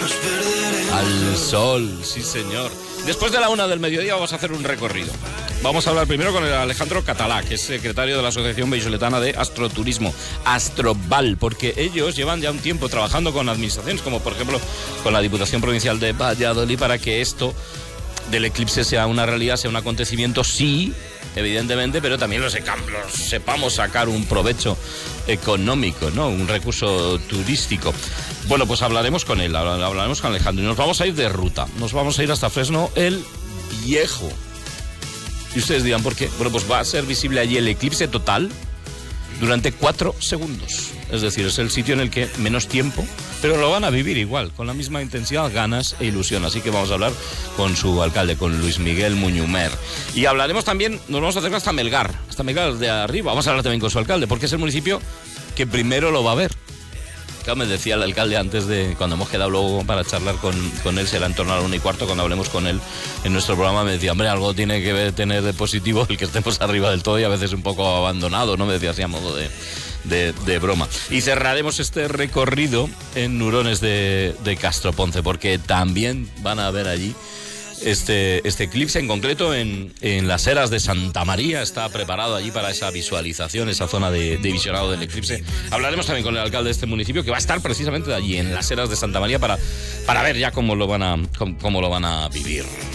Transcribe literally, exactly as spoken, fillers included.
Al sol, sí señor. Después de la una del mediodía vamos a hacer un recorrido. Vamos a hablar primero con el Alejandro Català, que es secretario de la Asociación Vallisoletana de Astroturismo, Astroval, porque ellos llevan ya un tiempo trabajando con administraciones, como por ejemplo con la Diputación Provincial de Valladolid, para que esto del eclipse sea una realidad, sea un acontecimiento, sí, evidentemente, pero también los, los sepamos sacar un provecho económico, ¿no? Un recurso turístico. Bueno, pues hablaremos con él, hablaremos con Alejandro, y nos vamos a ir de ruta, nos vamos a ir hasta Fresno el Viejo. Y ustedes dirán, ¿por qué? Bueno, pues va a ser visible allí el eclipse total durante cuatro segundos. Es decir, es el sitio en el que menos tiempo, pero lo van a vivir igual, con la misma intensidad, ganas e ilusión. Así que vamos a hablar con su alcalde, con Luis Miguel Muñumer. Y hablaremos también, nos vamos a acercar hasta Melgar, hasta Melgar de arriba. Vamos a hablar también con su alcalde, porque es el municipio que primero lo va a ver. Claro, me decía el alcalde antes de, cuando hemos quedado luego para charlar con, con él, será en torno a la una y cuarto, cuando hablemos con él en nuestro programa, me decía, hombre, algo tiene que ver, tener de positivo el que estemos arriba del todo y a veces un poco abandonado, ¿no? Me decía así a modo de, de, de broma. Y cerraremos este recorrido en Nurones de, de Castroponce, porque también van a ver allí Este, este eclipse, en concreto en, en las Eras de Santa María. Está preparado allí para esa visualización, esa zona de, de visionado del eclipse. Hablaremos también con el alcalde de este municipio, que va a estar precisamente allí en las Eras de Santa María para, para ver ya cómo lo van a, cómo, cómo lo van a vivir.